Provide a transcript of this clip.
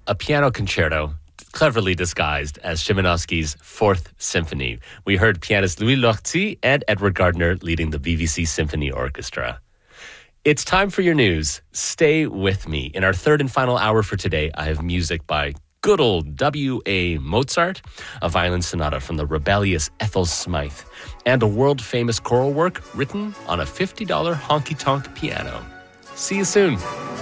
a piano concerto cleverly disguised as Szymanowski's Fourth Symphony. We heard pianist Louis Lortie and Edward Gardner leading the BBC Symphony Orchestra. It's time for your news. Stay with me. In our third and final hour for today, I have music by good old W.A. Mozart, a violin sonata from the rebellious Ethel Smythe, and a world-famous choral work written on a $50 honky-tonk piano. See you soon.